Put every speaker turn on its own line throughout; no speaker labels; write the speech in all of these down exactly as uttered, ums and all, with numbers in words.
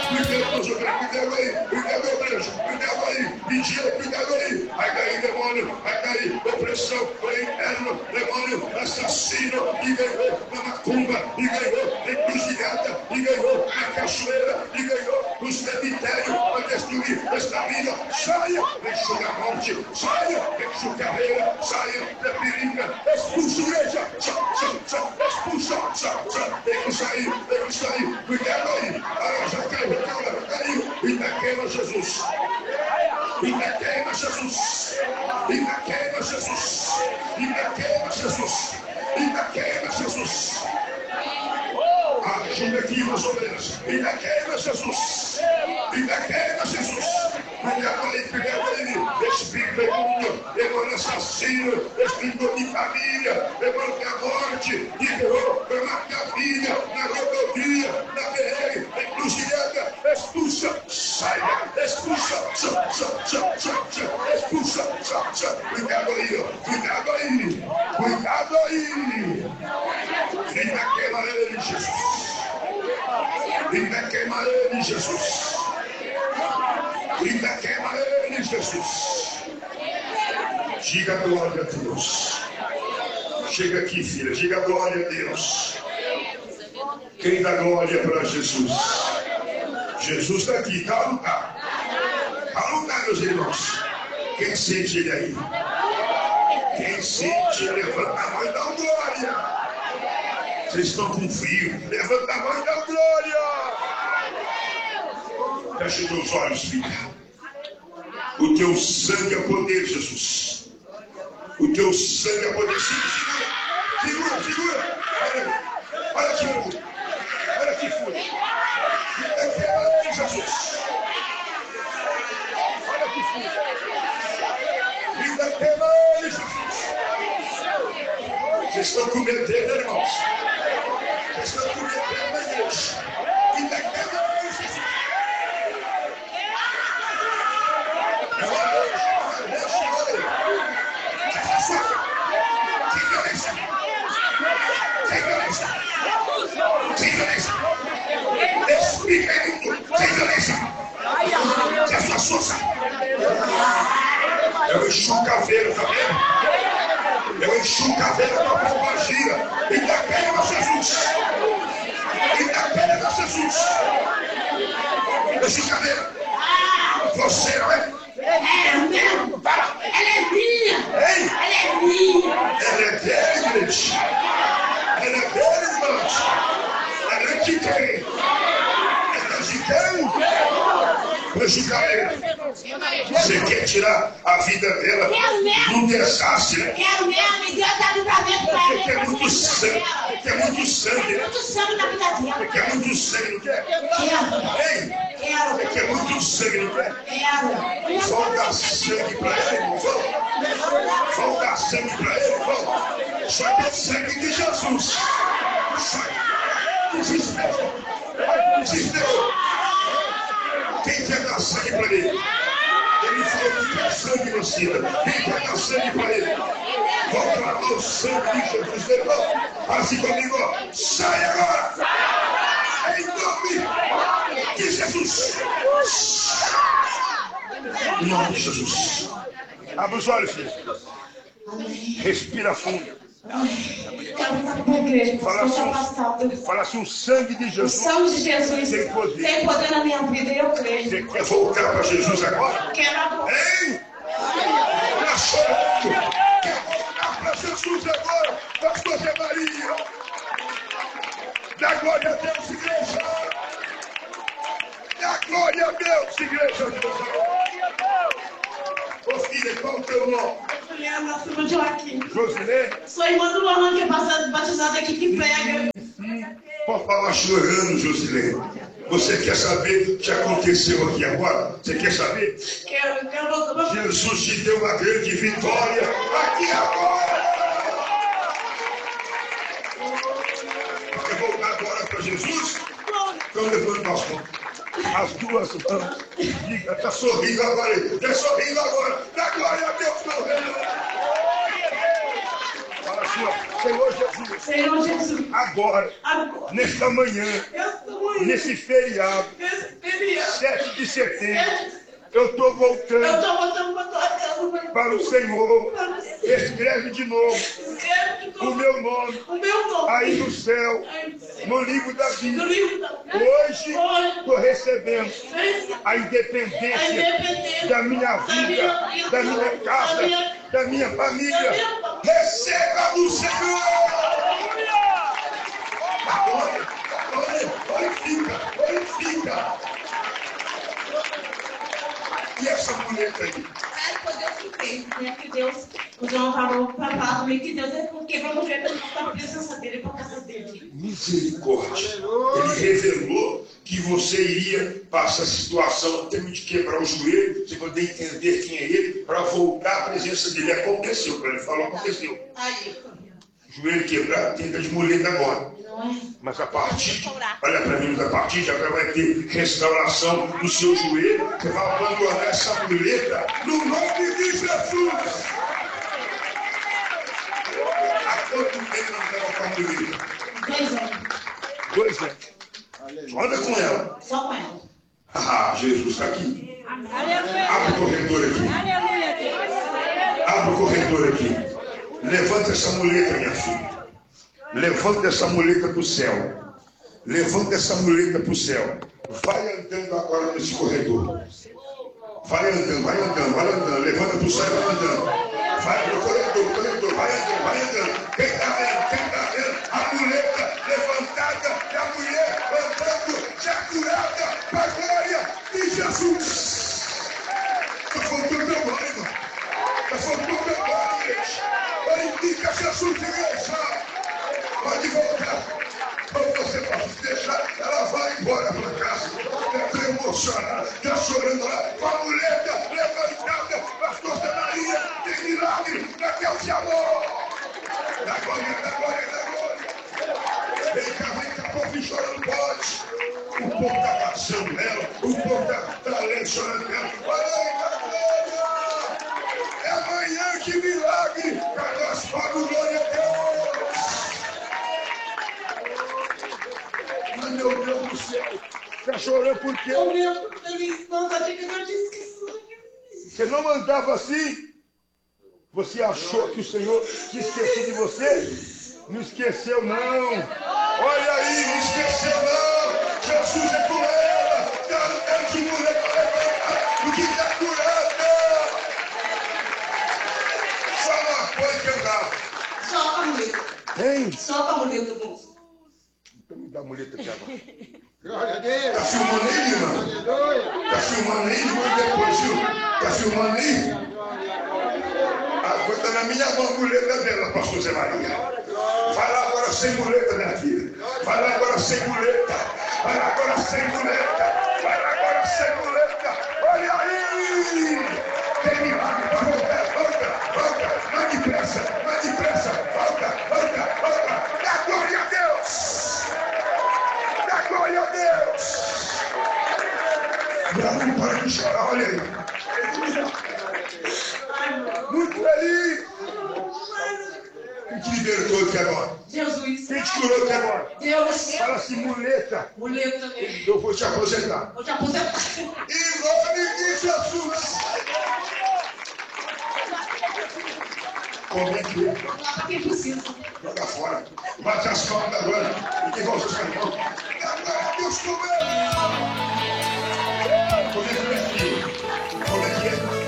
Cuidado, cuidado aí, cuidado aí, preso, cuidado aí, vigia, cuidado aí. Vai cair demônio, vai cair opressão, foi inferno, demônio, assassino, e ganhou na macumba, e ganhou na encruzilhada, e ganhou na cachoeira, e ganhou no cemitério, para destruir esta vida. Saia, deixa da morte, saia, deixa carreira, saia da periga, expulsa igreja, expulsa, tem que sair, tem que sair, cuidado aí, ah, já caiu, caiu, e daquela Jesus, e daquela Jesus, e daquela Jesus, e daquela Jesus, e daquela Jesus. Ajuda aqui nas ovelhas, e daquela Jesus, e daquela Jesus. Cuidado aí, cuidado aí, espírito imundo, demônio assassino, espírito de família, demônio da morte, de terror, vai matar a filha, na rodovia, na B R, na encruzilhada, expulsa, saia, expulsa, expulsa, cuidado aí, cuidado aí, cuidado aí, ainda queima ele, Jesus, ainda queima ele, Jesus. Ainda queima ele, Jesus. Diga glória a Deus. Chega aqui, filha. Diga glória a Deus. Quem dá glória para Jesus? Jesus está aqui. Está a lutar. Está a lutar, meus irmãos. Quem sente ele aí? Quem sente, levanta a mão e dá glória. Vocês estão com frio. Levanta a mão e dá glória. Feche os teus olhos, filha. O teu sangue é poder, Jesus. O teu sangue é poder. Segura, segura, segura. Olha, olha aqui, olha, olha aqui, filha. Aqui, Jesus. Olha aqui, filha. Vida queima ele, Jesus. Vocês estão cometendo, irmãos. Vocês estão cometendo na igreja. Vida queima ele, Jesus. Sem violência. Espírito, sem violência. Sem sua força. Eu encho o caveiro, tá vendo? Eu encho o caveiro com a pomba gira. E da queima, Jesus. E da queima, Jesus. Encho o caveiro. Você não é?
É mesmo?
Fala.
Ela é minha.
Ei?
Ela é minha.
Ela é dele, igreja. Ela é dele, irmãos. Ela é de quem? Ela é de quem? Prejudicar. Você quer tirar a vida dela num desastre, né?
Quero mesmo, e Deus dá livramento pra ela.
Porque é muito sangue. Porque é muito sangue.
É muito sangue na vida dela.
Porque é muito sangue, não quer?
Quero.
Ei?
Quero.
Porque é muito sangue, não quer?
Quero.
Falta sangue pra ele, irmão. Falta sangue pra ele, irmão. Só tem sangue de Jesus. Só desespero. Desespero. Quem quer dar sangue pra ele? Ele falou que quer sangue no cima. Quem quer dar sangue pra ele? Vou clamar o sangue de Jesus. Irmão, assim comigo. Sai agora. Em nome de Jesus. Em nome de Jesus. Abra os olhos, filho. Respira fundo. Fala assim, fala assim, o sangue de
O
Jesus.
sangue de Jesus
Tem poder.
tem poder na minha vida e eu creio.
Você quer voltar para Jesus agora?
Quero agora.
Hein? Tá chorando. Quer voltar para Jesus agora? Pastor Zé Maria. Dá glória a Deus, igreja. Dá glória a Deus, igreja. Ô filha, qual o teu nome?
Juliana, filha de Joaquim.
Josilene?
Sou irmã do Lohan, que é batizado aqui, que prega.
Pode falar chorando, Josilene. Você quer saber o que aconteceu aqui agora? Você quer saber?
Quero, quero voltar.
Jesus te deu uma grande vitória aqui agora. Quer voltar agora para Jesus? Então levanta as mãos. As duas mãos. Diga, está sorrindo agora. Está sorrindo agora. Dá glória a Deus, meu reino. Fala assim, ó. Senhor Jesus.
Senhor Jesus.
Agora.
Agora.
Nesta manhã.
Esta manhã.
Nesse feriado.
Nesse feriado.
de setembro, eu estou voltando,
eu estou voltando para a tua casa.
Para o Senhor. Escreve de novo o meu nome,
o meu nome
aí no céu, no livro da vida.
Livro da...
Hoje estou recebendo a independência,
a independência
da minha vida, da minha, da minha casa, da minha, da minha família. Minha... Receba do Senhor! Olha, olha, olha, fica, olha, fica. E essa mulher aí?
Que Deus, o João falou para falar comigo que Deus é porque vamos ver para a presença dele, para a casa dele.
Misericórdia. Ele revelou que você iria passar a situação, tendo de quebrar o joelho, você poder entender quem é ele, para voltar à presença dele. Aconteceu, para ele falou, aconteceu.
Aí.
Joelho quebrado, tenta de muleta agora. Mas a partir, olha para mim, a partir de agora vai ter restauração no seu joelho. Você vai abandonar essa muleta no nome de Jesus. Há quanto tempo não estava com a muleta?
Dois anos.
Dois anos. Anda com ela.
Só com ela.
Ah, Jesus está aqui. Abre o corredor aqui. Abre o corredor aqui. Levanta essa muleta, minha filha. Levanta essa muleta para o céu. Levanta essa muleta para o céu. Vai andando agora nesse corredor. Vai andando, vai andando, vai andando. Levanta para o céu e vai andando. Vai no corredor, corredor, vai andando, vai andando. Quem está vendo? Quem está vendo? A muleta levantada e a mulher andando já curada para a glória de Jesus. Está faltando a glória, irmão. Está faltando a glória, igreja. Glorifica Jesus, igreja. Pode voltar. Ou você pode deixar, ela vai embora para casa. Está emocionada, está chorando lá. Com a muleta levantada, pastor Maria, tem milagre naquele de amor. Da glória, da glória, da glória. Vem cá, vem cá, povo chorando, pode. O povo está passando nela, o povo está lendo, chorando nela. Olha da glória. É amanhã que milagre. Para nós, para o glória a Deus. Meu Deus do céu, está chorando por quê?
Eu mesmo, feliz, nossa, achei que eu tinha esquecido.
Você não mandava assim? Você achou que o Senhor te esqueceu de você? Não esqueceu, não. Olha aí, não esqueceu, não. Jesus é com ela. Está andando de mulher para levantar. O que está curando? Só uma coisa que eu dava.
Só com a muleta.
Hein?
Só com a muleta do moço.
Então me dá a muleta aqui agora.
Glória a Deus.
Está filmando aí, irmão? Está filmando aí? Depois, está filmando aí? Agora está na minha mão a muleta dela, pastor Zé Maria. Vai lá agora sem muleta, minha filha. Vai lá agora sem muleta. Vai lá agora sem muleta. Vai lá agora sem muleta. Olha aí! Tem milagre para voltar. Volta, volta. Vai depressa, vai depressa. Volta, volta, volta. Dá glória a Deus. Dá glória a Deus. Não para de chorar, olha aí. Muito feliz. Quem te libertou aqui agora?
Jesus.
Quem te curou aqui agora?
Deus.
Fala assim, muleta.
Muleta.
Eu vou te aposentar.
Vou te aposentar.
Em nome de Jesus. Como é que é?
Dá para quem precisa.
Joga fora. Bate as palmas da glória. E que gosta de irmão. Da glória a Deus como é. Como é que é, filho? Como é que é?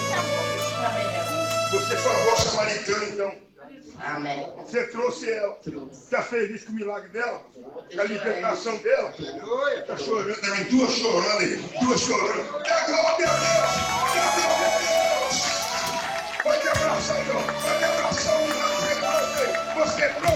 Você foi a avó samaritana, então.
Amém.
Você trouxe ela. Está feliz com o milagre dela? Com a libertação dela? Está chorando também. Duas chorando aí. Duas chorando. Dá glória a Deus. Dá glória a Deus. Pode abraçar, Deus. Pode abraçar o milagre. Você trouxe.